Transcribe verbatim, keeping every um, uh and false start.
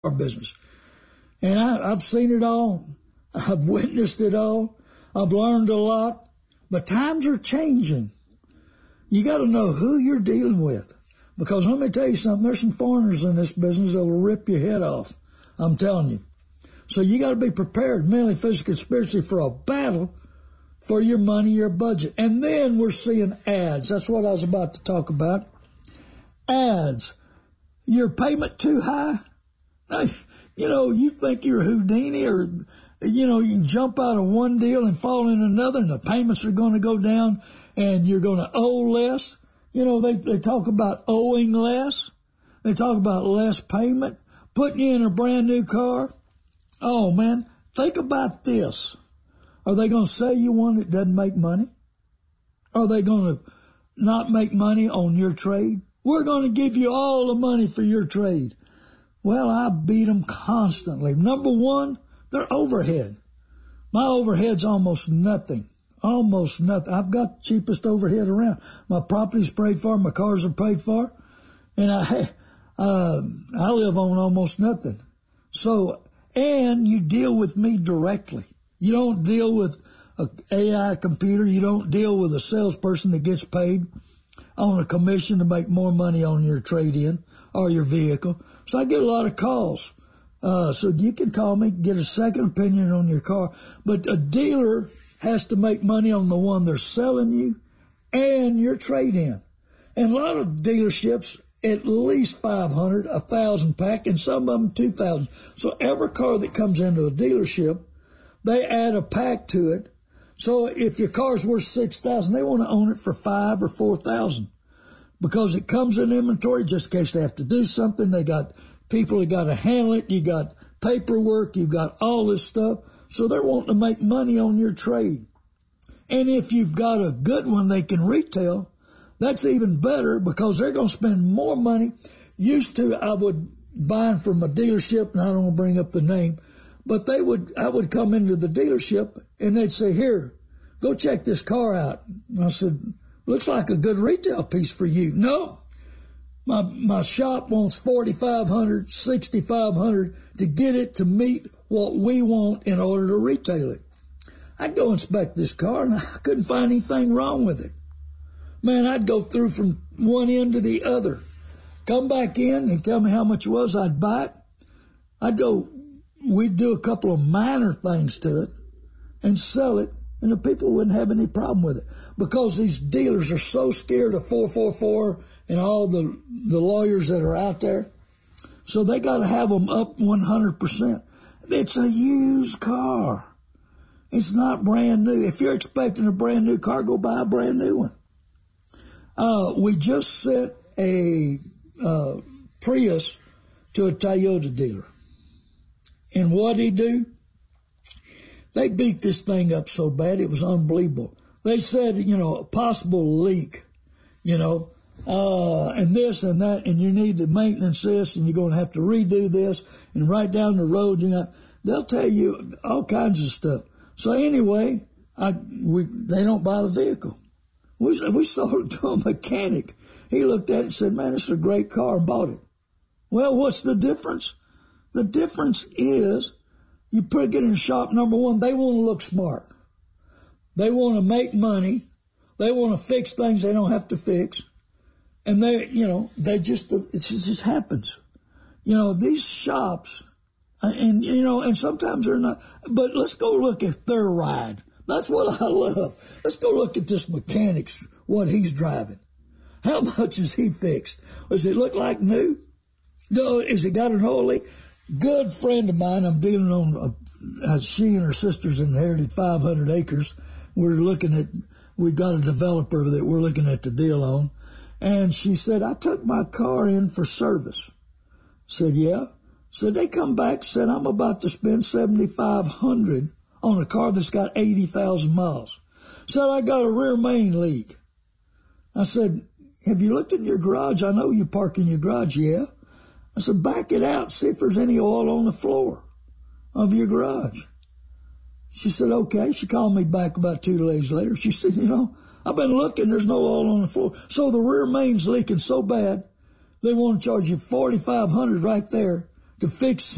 business. And I, I've seen it all. I've witnessed it all. I've learned a lot. But times are changing. You got to know who you're dealing with. Because let me tell you something, there's some foreigners in this business that will rip your head off. I'm telling you. So you got to be prepared mentally, physically, spiritually for a battle for your money, your budget. And then we're seeing ads. That's what I was about to talk about. Ads. Your payment too high? You know, you think you're Houdini, or, you know, you can jump out of one deal and fall in another, and the payments are going to go down and you're going to owe less. You know, they, they talk about owing less. They talk about less payment, putting you in a brand new car. Oh, man, think about this. Are they going to sell you one that doesn't make money? Are they going to not make money on your trade? We're going to give you all the money for your trade. Well, I beat them constantly. Number one, they're overhead. My overhead's almost nothing. Almost nothing. I've got the cheapest overhead around. My property's paid for, my cars are paid for, and I, uh, I live on almost nothing. So, and you deal with me directly. You don't deal with an A I computer. You don't deal with a salesperson that gets paid on a commission to make more money on your trade-in or your vehicle. So I get a lot of calls. Uh, so you can call me, get a second opinion on your car. But a dealer has to make money on the one they're selling you and your trade-in. And a lot of dealerships, at least five hundred, one thousand pack, and some of them two thousand. So every car that comes into a dealership, they add a pack to it. So if your car's worth six thousand, they want to own it for five or four thousand, because it comes in inventory just in case they have to do something. They got people that got to handle it. You got paperwork. You've got all this stuff. So they're wanting to make money on your trade. And if you've got a good one they can retail, that's even better, because they're going to spend more money. Used to, I would buy from a dealership, and I don't want to bring up the name, but they would, I would come into the dealership and they'd say, here, go check this car out. And I said, looks like a good retail piece for you. No, my, my shop wants forty-five hundred, sixty-five hundred to get it to meet what we want in order to retail it. I'd go inspect this car and I couldn't find anything wrong with it. Man, I'd go through from one end to the other, come back in and tell me how much it was. I'd buy it. I'd go, we'd do a couple of minor things to it and sell it, and the people wouldn't have any problem with it, because these dealers are so scared of four four four and all the, the lawyers that are out there. So they got to have them up one hundred percent. It's a used car. It's not brand new. If you're expecting a brand new car, go buy a brand new one. Uh, we just sent a uh, Prius to a Toyota dealer. And what'd he do? They beat this thing up so bad, it was unbelievable. They said, you know, a possible leak, you know, uh, and this and that, and you need to maintenance this, and you're going to have to redo this, and right down the road, you know, they'll tell you all kinds of stuff. So anyway, I, we, they don't buy the vehicle. We, we sold it to a mechanic. He looked at it and said, man, this is a great car, and bought it. Well, what's the difference? The difference is, you put it in shop, number one, they want to look smart. They want to make money. They want to fix things they don't have to fix. And they, you know, they just, it just happens. You know, these shops, and, you know, and sometimes they're not, but let's go look at their ride. That's what I love. Let's go look at this mechanic's, what he's driving. How much is he fixed? Does it look like new? No, has it got an oil leak? Good friend of mine, I'm dealing on, uh, she and her sisters inherited five hundred acres. We're looking at, we've got a developer that we're looking at the deal on. And she said, I took my car in for service. Said, yeah. Said, they come back, said, I'm about to spend seventy-five hundred on a car that's got eighty thousand miles. Said, I got a rear main leak. I said, have you looked in your garage? I know you park in your garage. Yeah. I said, back it out, see if there's any oil on the floor of your garage. She said, okay. She called me back about two days later. She said, you know, I've been looking, there's no oil on the floor. So the rear main's leaking so bad, they want to charge you forty-five hundred dollars right there to fix